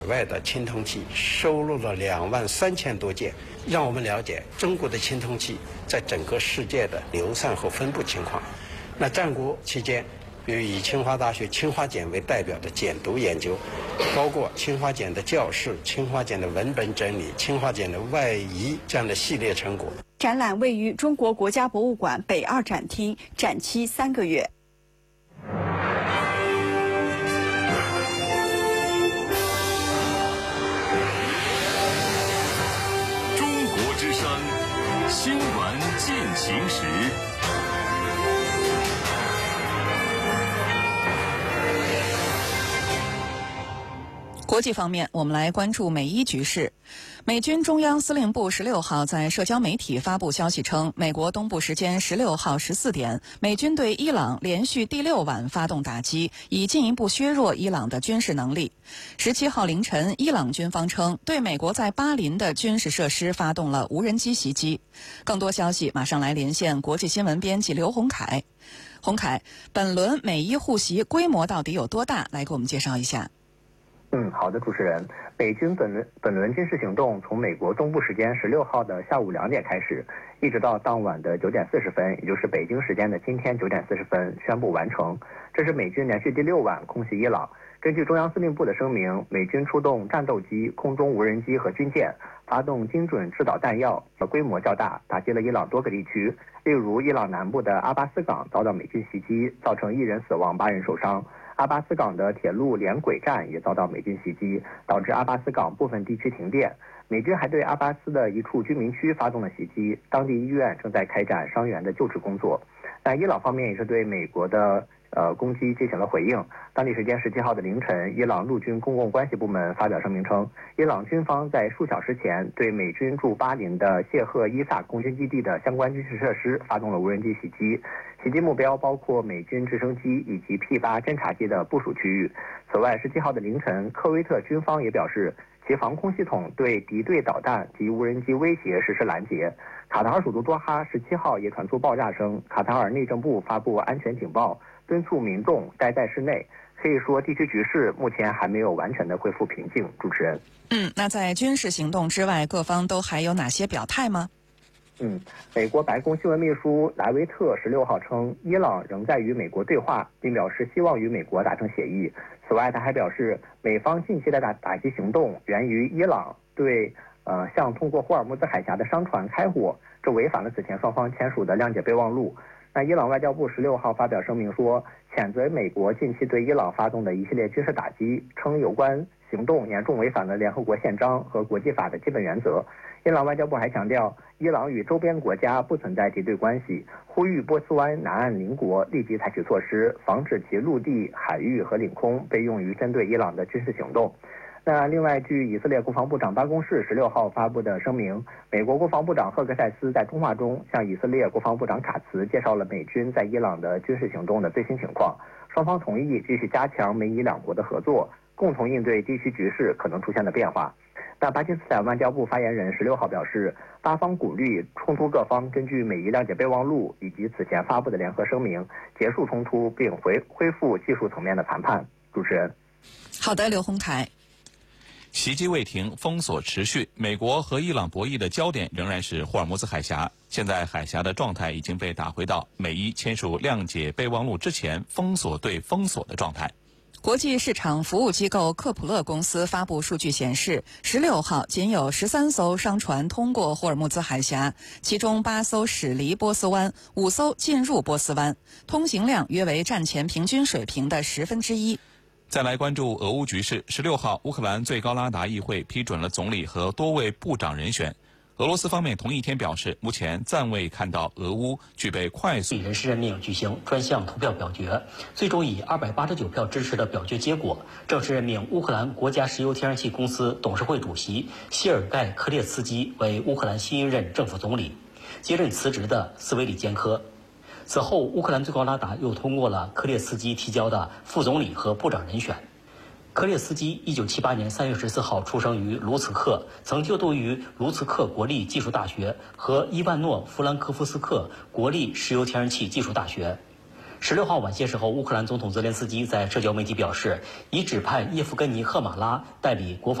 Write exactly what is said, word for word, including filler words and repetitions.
外的青铜器收录了两万三千多件，让我们了解中国的青铜器在整个世界的流散和分布情况。那战国期间，比如以清华大学青花简为代表的简牍研究，包括青花简的校试、青花简的文本整理、青花简的外移这样的系列成果。 展览位于中国国家博物馆北二展厅，展期三个月。 新闻进行时。 国际方面，我们来关注美伊局势。美军中央司令部十六号在社交媒体发布消息称，美国东部时间十六号十四点，美军对伊朗连续第六晚发动打击，以进一步削弱伊朗的军事能力。十七号凌晨，伊朗军方称对美国在巴林的军事设施发动了无人机袭击。更多消息马上来连线国际新闻编辑刘洪凯。洪凯，本轮美伊互袭规模到底有多大？来给我们介绍一下。 嗯，好的，主持人。美军本轮本轮军事行动从美国东部时间十六号的下午两点开始，一直到当晚的九点四十分，也就是北京时间的今天九点四十分宣布完成。这是美军连续第六晚空袭伊朗。根据中央司令部的声明，美军出动战斗机、空中无人机和军舰，发动精准制导弹药，规模较大，打击了伊朗多个地区。例如，伊朗南部的阿巴斯港遭到美军袭击，造成一人死亡、八人受伤。阿巴斯港的铁路连轨站也遭到美军袭击，导致阿巴斯港部分地区停电。美军还对阿巴斯的一处居民区发动了袭击，当地医院正在开展伤员的救治工作。但伊朗方面也是对美国的呃攻击进行了回应。当地时间十七号的凌晨，伊朗陆军公共关系部门发表声明称，伊朗军方在数小时前对美军驻巴林的谢赫伊萨空军基地的相关军事设施发动了无人机袭击，袭击目标包括美军直升机以及 P 八 侦察机的部署区域。此外，十七号的凌晨，科威特军方也表示，其防空系统对敌对导弹及无人机威胁实施拦截。卡塔尔首都多哈十七号也传出爆炸声，卡塔尔内政部发布安全警报，敦促民众待在室内。可以说，地区局势目前还没有完全的恢复平静。主持人， 嗯，那在军事行动之外，各方都还有哪些表态吗？ 嗯，美国白宫新闻秘书莱维特十六号称，伊朗仍在与美国对话，并表示希望与美国达成协议。此外，他还表示，美方近期的打打击行动源于伊朗对呃向通过霍尔木兹海峡的商船开火，这违反了此前双方签署的谅解备忘录。那伊朗外交部十六号发表声明说，谴责美国近期对伊朗发动的一系列军事打击，称有关行动严重违反了联合国宪章和国际法的基本原则。伊朗外交部还强调，伊朗与周边国家不存在敌对关系，呼吁波斯湾南岸邻国立即采取措施，防止其陆地、海域和领空被用于针对伊朗的军事行动。那另外，据以色列国防部长办公室十六号发布的声明，美国国防部长赫克塞斯在通话中向以色列国防部长卡茨介绍了美军在伊朗的军事行动的最新情况，双方同意继续加强美以两国的合作，共同应对地区局势可能出现的变化。那巴基斯坦外交部发言人十六号表示，巴方鼓励冲突各方根据美伊谅解备忘录以及此前发布的联合声明结束冲突，并回恢复技术层面的谈判。主持人， 好的，刘洪凯。 袭击未停，封锁持续，美国和伊朗博弈的焦点仍然是霍尔木兹海峡。现在海峡的状态已经被打回到美伊签署谅解备忘录之前封锁对封锁的状态。 国际市场服务机构克普勒公司发布数据显示，十六号仅有十三艘商船通过霍尔木兹海峡，其中八艘驶离波斯湾，五艘进入波斯湾，通行量约为战前平均水平的十分之一。 再来关注俄乌局势。十六号，乌克兰最高拉达议会批准了总理和多位部长人选。俄罗斯方面同一天表示，目前暂未看到俄乌具备快速人事任命举行专项投票表决，最终以二百八十九票支持的表决结果，正式任命乌克兰国家石油天然气公司董事会主席谢尔盖·科列茨基为乌克兰新一任政府总理，接任辞职的斯维里坚科。此后，乌克兰最高拉达又通过了科列茨基提交的副总理和部长人选。科列茨基一九七八年三月十四号出生于卢茨克，曾就读于卢茨克国立技术大学和伊万诺·弗兰科夫斯克国立石油天然气技术大学。 十六号晚些时候，乌克兰总统泽连斯基在社交媒体表示，已指派叶夫根尼·赫马拉代理国防